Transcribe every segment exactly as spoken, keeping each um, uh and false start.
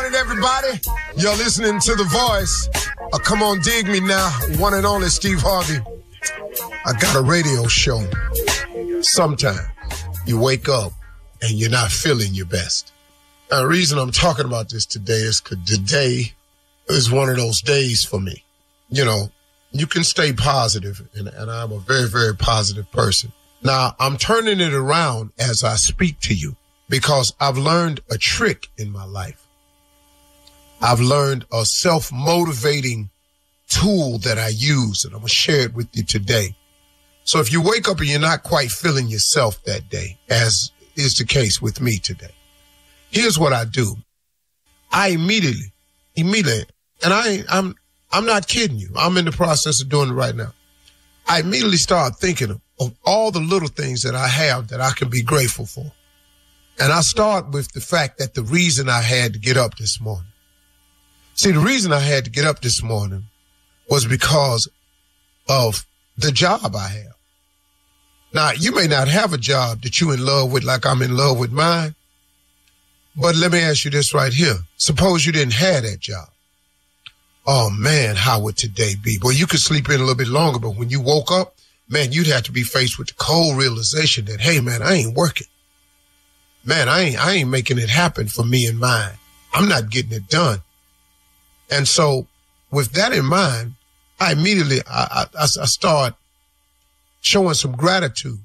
morning, everybody. You're listening to The Voice. Uh, come on, dig me now. One and only Steve Harvey. I got a radio show. Sometimes you wake up and you're not feeling your best. Now, the reason I'm talking about this today is because today is one of those days for me. You know, you can stay positive, and, and I'm a very, very positive person. Now, I'm turning it around as I speak to you because I've learned a trick in my life. I've learned a self-motivating tool that I use, and I'm going to share it with you today. So if you wake up and you're not quite feeling yourself that day, as is the case with me today, here's what I do. I immediately, immediately, and I, I'm, I'm not kidding you. I'm in the process of doing it right now. I immediately start thinking of, of all the little things that I have that I can be grateful for. And I start with the fact that the reason I had to get up this morning. See, the reason I had to get up this morning was because of the job I have. Now, you may not have a job that you're in love with like I'm in love with mine, but let me ask you this right here. Suppose you didn't have that job. Oh, man, how would today be? Boy, you could sleep in a little bit longer, but when you woke up, man, you'd have to be faced with the cold realization that, hey, man, I ain't working. Man, I ain't, I ain't making it happen for me and mine. I'm not getting it done. And so with that in mind, I immediately, I, I, I start showing some gratitude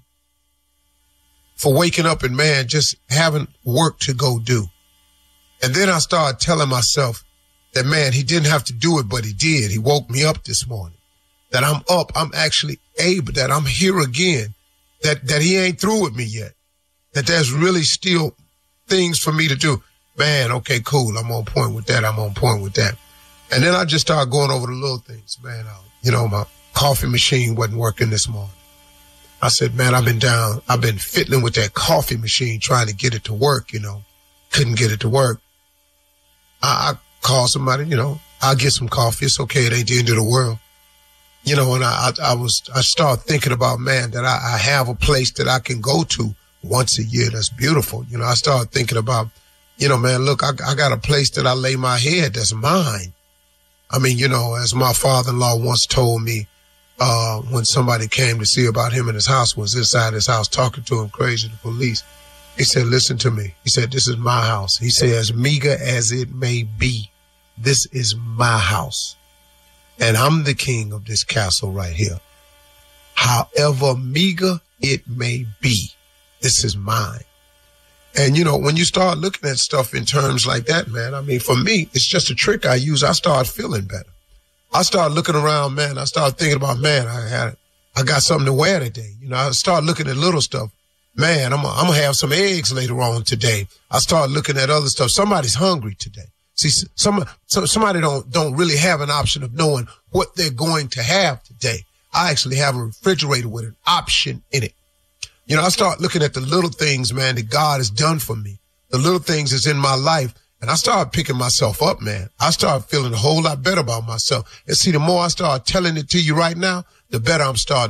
for waking up and, man, just having work to go do. And then I started telling myself that, man, he didn't have to do it, but he did. He woke me up this morning, that I'm up. I'm actually able, that I'm here again, that, that he ain't through with me yet, that there's really still things for me to do. Man, okay, cool. I'm on point with that. I'm on point with that. And then I just started going over the little things, man. Uh, you know, my coffee machine wasn't working this morning. I said, man, I've been down. I've been fiddling with that coffee machine, trying to get it to work, you know. Couldn't get it to work. I, I called somebody, you know, I'll get some coffee. It's okay. It ain't the end of the world. You know, and I, I, I was, I started thinking about, man, that I, I have a place that I can go to once a year. That's beautiful. You know, I started thinking about, you know, man, look, I, I got a place that I lay my head that's mine. I mean, you know, as my father-in-law once told me, uh, when somebody came to see about him in his house, was inside his house talking to him crazy, the police. He said, listen to me. He said, this is my house. He said, as meager as it may be, this is my house. And I'm the king of this castle right here. However meager it may be, this is mine. And, you know, when you start looking at stuff in terms like that, man, I mean, for me, it's just a trick I use. I start feeling better. I start looking around, man. I start thinking about, man, I had, I got something to wear today. You know, I start looking at little stuff. Man, I'm, I'm going to have some eggs later on today. I start looking at other stuff. Somebody's hungry today. See, some, so somebody don't, don't really have an option of knowing what they're going to have today. I actually have a refrigerator with an option in it. You know, I start looking at the little things, man, that God has done for me. The little things that's in my life. And I started picking myself up, man. I started feeling a whole lot better about myself. And see, the more I start telling it to you right now, the better I'm starting